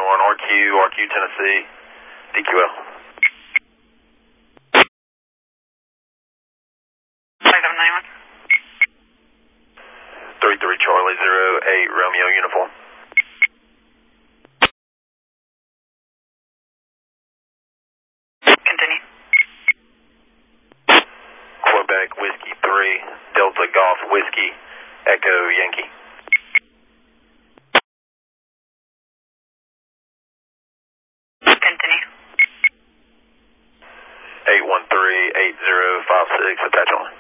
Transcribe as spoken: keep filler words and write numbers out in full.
one, R Q, R Q Tennessee, D Q L. five seven nine one. three three Charlie, zero eight Romeo uniform. Continue. Quebec Whiskey three, Delta Golf Whiskey, Echo Yankee. Continue. eight one three eight zero five six, attach on.